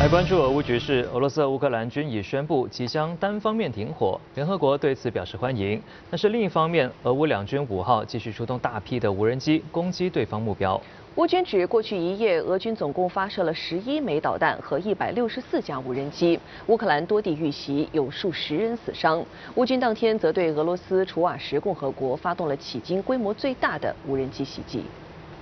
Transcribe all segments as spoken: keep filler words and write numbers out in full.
来关注俄乌局势，俄罗斯和乌克兰均已宣布即将单方面停火，联合国对此表示欢迎。但是另一方面，俄乌两军五号继续出动大批的无人机攻击对方目标。 乌军指，过去一夜，俄军总共发射了十一枚导弹和一百六十四架无人机，乌克兰多地遇袭，有数十人死伤。乌军当天则对俄罗斯楚瓦什共和国发动了迄今规模最大的无人机袭击。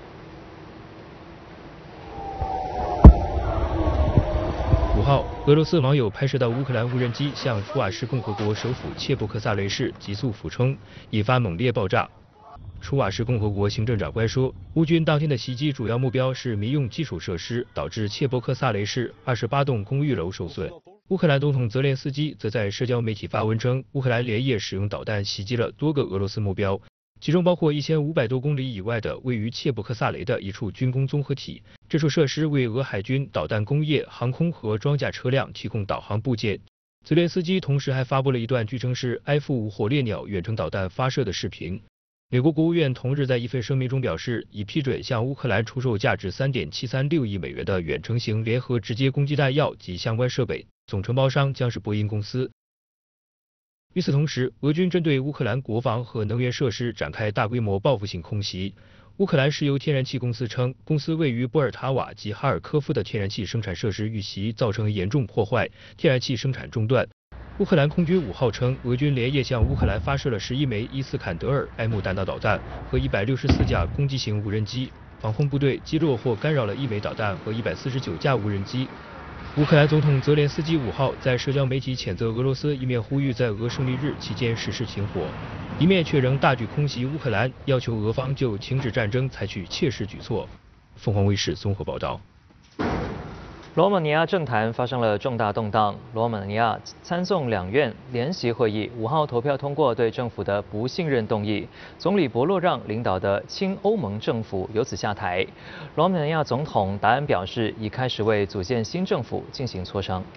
五号，俄罗斯网友拍摄到乌克兰无人机向楚瓦什共和国首府切波克萨雷市急速俯冲，引发猛烈爆炸。楚瓦什共和国行政长官说，乌军当天的袭击主要目标是民用基础设施，导致切波克萨雷市二十八栋公寓楼受损。乌克兰总统泽连斯基则在社交媒体发文称，乌克兰连夜使用导弹袭击了多个俄罗斯目标。 其中包括一千五百多公里以外的位于切布克萨雷的一处军工综合体，这处设施为俄海军导弹工业、航空和装甲车辆提供导航部件。泽连斯基同时还发布了一段据称是埃夫五火烈鸟远程导弹发射的视频。美国国务院同日在一份声明中表示，已批准向乌克兰出售价值 三点七三六亿美元的远程型联合直接攻击弹药及相关设备，总承包商将是波音公司。 与此同时，俄军针对乌克兰国防和能源设施展开大规模报复性空袭。乌克兰石油天然气公司称，公司位于波尔塔瓦及哈尔科夫的天然气生产设施遇袭，造成严重破坏，天然气生产中断。乌克兰空军五号称，俄军连夜向乌克兰发射了十一枚伊斯坎德尔 M 弹道导弹和一百六十四架攻击型无人机，防空部队击落或干扰了一枚导弹和一百四十九架无人机。 乌克兰总统泽连斯基五号在社交媒体谴责俄罗斯，一面呼吁在俄胜利日期间实施停火，一面却仍大举空袭乌克兰，要求俄方就停止战争采取切实举措。凤凰卫视综合报道。 罗马尼亚政坛发生了重大动荡，罗马尼亚参众两院联席会议五号投票通过对政府的不信任动议，总理博洛让领导的亲欧盟政府由此下台。罗马尼亚总统达恩表示，已开始为组建新政府进行磋商。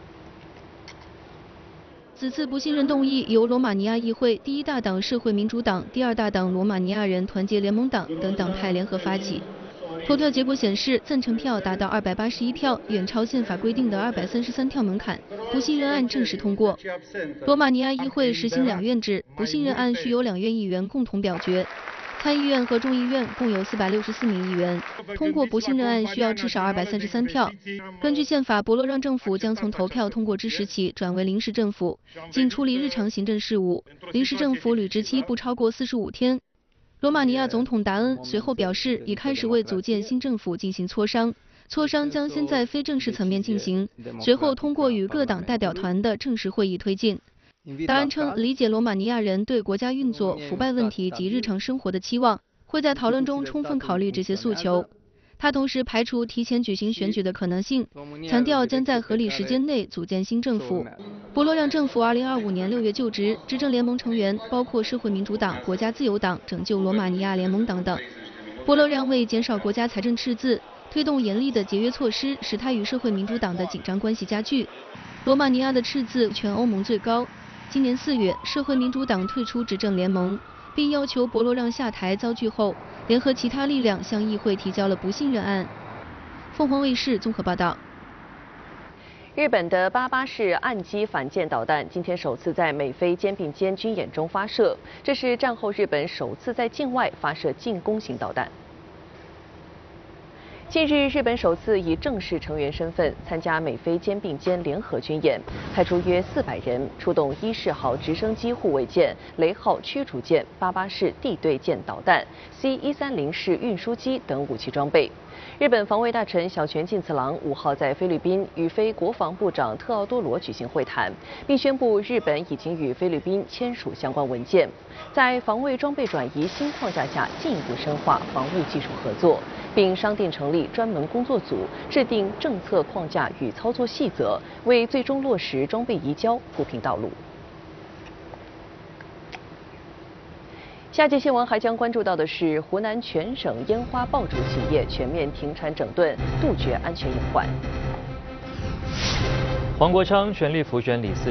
此次不信任动议由罗马尼亚议会第一大党社会民主党、第二大党罗马尼亚人团结联盟党等党派联合发起。 投票结果显示，赞成票达到二百八十一票，远超宪法规定的二百三十三票门槛，不信任案正式通过。罗马尼亚议会实行两院制，不信任案需由两院议员共同表决。参议院和众议院共有四百六十四名议员，通过不信任案需要至少二百三十三票。根据宪法，博洛让政府将从投票通过之时起转为临时政府，仅处理日常行政事务。临时政府履职期不超过四十五天。 罗马尼亚总统达恩随后表示，已开始为组建新政府进行磋商，磋商将先在非正式层面进行，随后通过与各党代表团的正式会议推进。达恩称，理解罗马尼亚人对国家运作、腐败问题及日常生活的期望，会在讨论中充分考虑这些诉求。他同时排除提前举行选举的可能性，强调将在合理时间内组建新政府。 博洛让政府二零二五年六月就职，执政联盟成员包括社会民主党、国家自由党、拯救罗马尼亚联盟党等。博洛让为减少国家财政赤字，推动严厉的节约措施，使他与社会民主党的紧张关系加剧。罗马尼亚的赤字全欧盟最高。今年四月，社会民主党退出执政联盟，并要求博洛让下台遭拒后，联合其他力量向议会提交了不信任案。凤凰卫视综合报道。 日本的八八式岸基反舰导弹今天首次在美菲肩并肩军演中发射，这是战后日本首次在境外发射进攻型导弹。近日，日本首次以正式成员身份参加美菲肩并肩联合军演，派出约四百人，出动伊势号直升机护卫舰、雷号驱逐舰、八八式地对舰导弹、C 一三零式运输机等武器装备。 日本防卫大臣小泉进次郎五号在菲律宾与菲国防部长特奥多罗举行会谈，并宣布日本已经与菲律宾签署相关文件，在防卫装备转移新框架下进一步深化防务技术合作，并商定成立专门工作组，制定政策框架与操作细则，为最终落实装备移交铺平道路。 下节新闻还将关注到的是，湖南全省烟花爆竹企业全面停产整顿，杜绝安全隐患。 黄国昌全力辅选李四